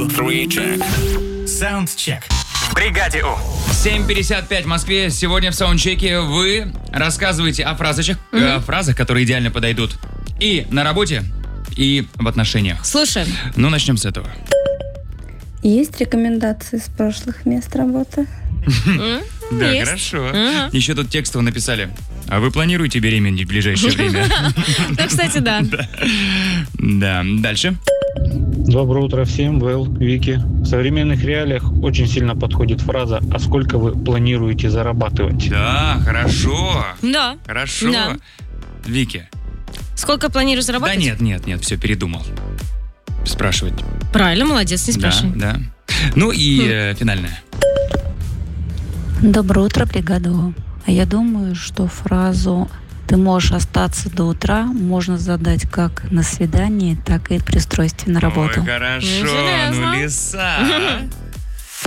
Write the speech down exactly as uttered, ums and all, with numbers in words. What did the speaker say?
Three check. Саундчек. В бригаде У. семь пятьдесят пять в Москве. Сегодня в саундчеке вы рассказываете о фразочках, Мгм. э, фразах, которые идеально подойдут и на работе, и в отношениях. Слушаем. Ну, начнем с этого. Есть рекомендации с прошлых мест работы? Да, Есть. хорошо. Ага. Еще тут текстово написали. А вы планируете беременеть в ближайшее время? Да, кстати, да. Да, дальше. Доброе утро всем, Вэл, Вики. В современных реалиях очень сильно подходит фраза «А сколько вы планируете зарабатывать?» Да, хорошо. Да. Хорошо. Да. Вики. Сколько планируешь Да зарабатывать? нет, нет, нет, все, передумал. Спрашивать. Правильно, молодец, не спрашивай. Да, да. Ну и э, финальное. Доброе утро, бригада У. А я думаю, что фразу «ты можешь остаться до утра» можно задать как на свидании, так и при устройстве на работу. Ой, хорошо. Интересно. Ну, лиса.